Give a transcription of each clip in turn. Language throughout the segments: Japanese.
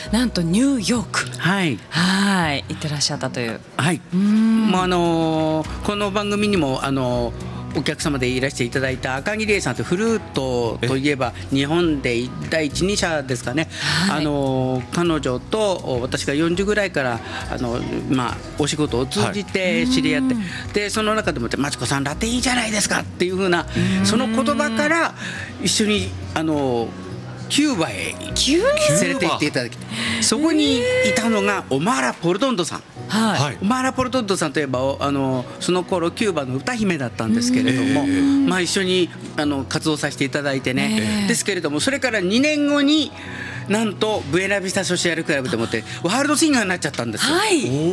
なんとニューヨークはい行ってらっしゃったという。 はい。まあこの番組にもお客様でいらしていただいた赤木理恵さんとフルートといえば日本で第一人者ですかね、はい、彼女と私が40ぐらいからお仕事を通じて知り合って、はい、でその中でも「マチコさんラテいいじゃないですか」っていう風なその言葉から一緒にキューバへ連れて行っていただき、そこにいたのがオマーラ・ポルトンドさん。はい、オマーラ・ポルトンドさんといえばその頃キューバの歌姫だったんですけれども、一緒に活動させていただいてね、ですけれどもそれから2年後になんとブエナビスタソシアルクラブでもってワールドシンガーになっちゃったんですよ、はい、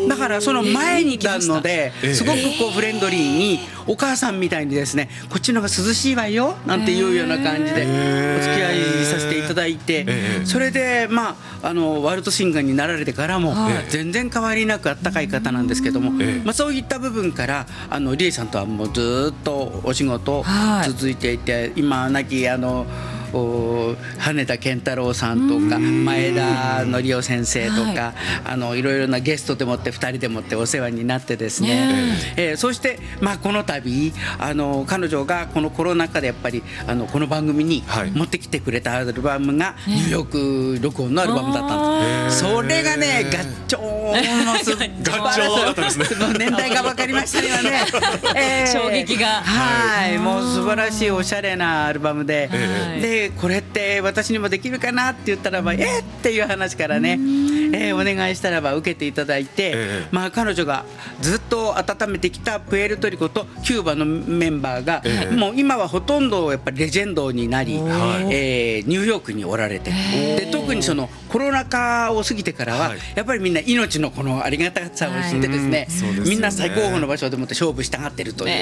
だからその前に来たのですごくこうフレンドリーにお母さんみたいにですね、こっちの方が涼しいわよなんていうような感じでお付き合いさせていただいて、それでワールドシンガーになられてからも全然変わりなくあったかい方なんですけども、そういった部分からリエさんとはもうずっとお仕事続いていて、今亡き羽田健太郎さんとか前田則夫先生とか、いろいろなゲストでもって2人でもってお世話になってですね、そしてこの度彼女がこのコロナ禍でやっぱりこの番組に持ってきてくれたアルバムがニューヨーク録音のアルバムだったんです。それがね合唱の素晴らしい年代が分かりましたよね衝撃が、 もう素晴らしいおしゃれなアルバムで、でこれって私にもできるかなって言ったらばっていう話からね、お願いしたらば受けていただいて、彼女がずっと温めてきたプエルトリコとキューバのメンバーが、もう今はほとんどやっぱりレジェンドになり、ニューヨークにおられて、で特にそのコロナ禍を過ぎてからは、やっぱりみんな命のこのありがたさを知ってですね、みんな最高峰の場所でもって勝負したがってるという、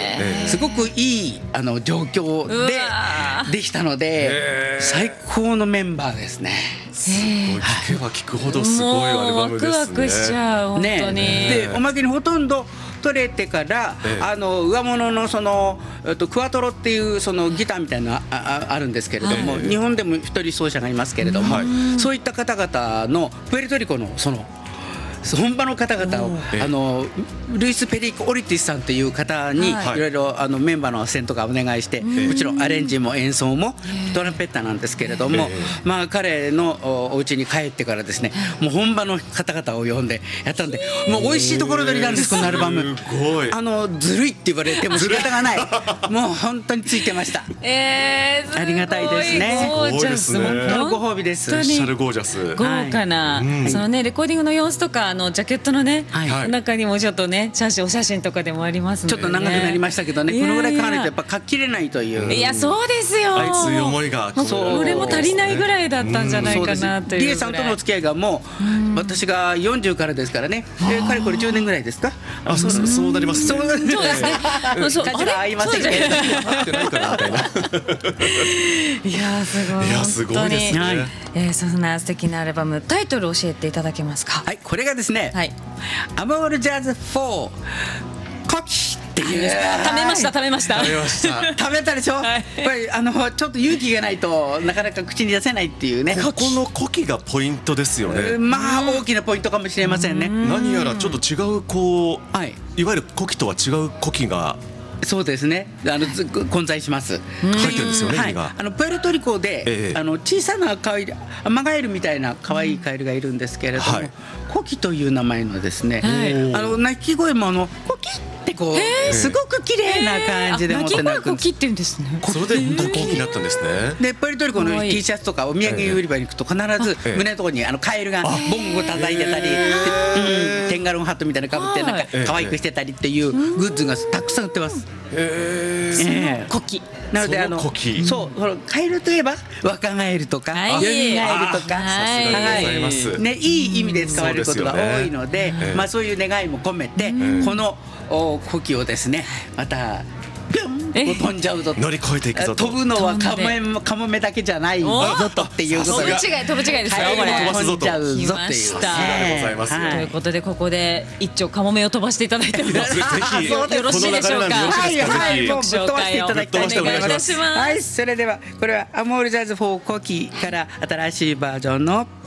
すごくいい状況でできたので、最高のメンバーですね。 すごい、聞けば聞くほどすごいアルバムですね。 ワクワクしちゃう本当に、 でおまけにほとんど取れてから、上物のそのクワトロっていうそのギターみたいなの あるんですけれども、日本でも一人奏者がいますけれども、そういった方々のプエルトリコのその本場の方々をルイス・ペリコ・オリティスさんという方にいろいろメンバーのアセンとかお願いして、もちろんアレンジも演奏もトランペッターなんですけれども、彼のお家に帰ってからですね、もう本場の方々を呼んでやったんで、もう美味しいところ取りなんです、このアルバム。ずるいって言われても仕方がないもう本当についてました。ありがたいですね。 ゴージャス、 本当のご褒美です。 スペシャルゴージャス、 豪華な、そのねレコーディングの様子とかジャケットのね、中にもちょっとねお写真とかでもありますので、 ちょっと長くなりましたけどね、このぐらい買わないとやっぱ書ききれないという。 いやそうですよ、 熱い思いがそれも足りないぐらいだったんじゃないかなという。 リエさんとのお付き合いがもう私が40からですからね、かれこれ10年ぐらいですか。 そうなりますね。 そうですね。 価値は合いませんけれども合ってないかなみたいな。 いやすごいですね。 そんな素敵なアルバム、タイトル教えていただけますか。 はい、これがですね、アモールジャズ4コキっていう、 食べました食べたでしょ、やっぱりちょっと勇気がないとなかなか口に出せないっていうね。 ここのコキがポイントですよね。 大きなポイントかもしれませんね。 何やらちょっと違ういわゆるコキとは違うコキが。 そうですね、混在します。 入ってるんですよね、 プエルトリコで小さなカエル、アマガエルみたいな可愛いカエルがいるんですけれども、コキという名前のですね、鳴き声もコキってこうすごく綺麗な感じでもって鳴く。 コキって言うんですね。 それで本当にコキになったんですね。 でプエルトリコの T シャツとかお土産売り場に行くと必ず胸のところにカエルがボンゴ叩いてたり、テンガロンハットみたいなのかぶってなんか可愛くしてたりっていうグッズがたくさん売ってます。 コキなのでそうカエルといえば若ガエルとかヨギガエルとか、いい意味で使われることが多いので、そういう願いも込めてこのコキをですね、またピュンと飛んじゃうぞと、 乗り越えていくぞと、 飛ぶのはカモメだけじゃないぞとっていうことが、 飛ぶ違いですよこれ。 飛んじゃうぞっていう。 ということでここで一丁カモメを飛ばしていただいてもよろしいでしょうか。 もうぶっ飛ばしていただきたいと思います。 はい、 それではこれはアモールジャズ4コキから新しいバージョンの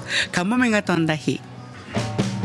カモメが飛んだ日